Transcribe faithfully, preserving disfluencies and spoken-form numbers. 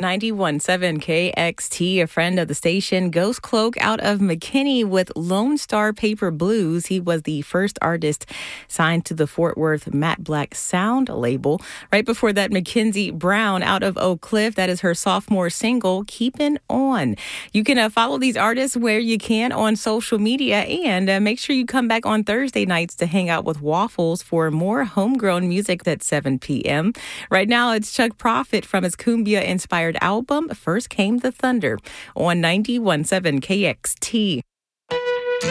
ninety-one point seven K X T, a friend of the station, Ghost Cloak out of McKinney with Lone Star Paper Blues. He was the first artist signed to the Fort Worth Matte Black Sound label. Right before that, Mackenzie Brown out of Oak Cliff. That is her sophomore single, Keepin' On. You can uh, follow these artists where you can on social media, and uh, make sure you come back on Thursday nights to hang out with Waffles for more homegrown music at seven p.m. Right now, it's Chuck Prophet from his Cumbia-inspired album, First Came the Thunder, on ninety-one point seven K X T.